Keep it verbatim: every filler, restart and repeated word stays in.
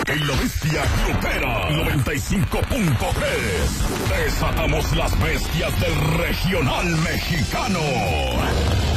y la bestia grupera noventa y cinco punto tres. Desatamos las bestias del regional mexicano.